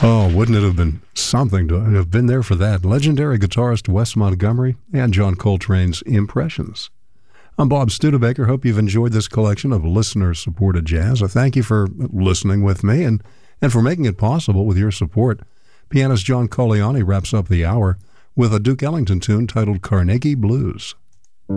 Oh, wouldn't it have been something to have been there for that? Legendary guitarist Wes Montgomery and John Coltrane's Impressions. I'm Bob Studebaker. Hope you've enjoyed this collection of listener-supported jazz. I thank you for listening with me and for making it possible with your support. Pianist John Colleani wraps up the hour with a Duke Ellington tune titled Carnegie Blues.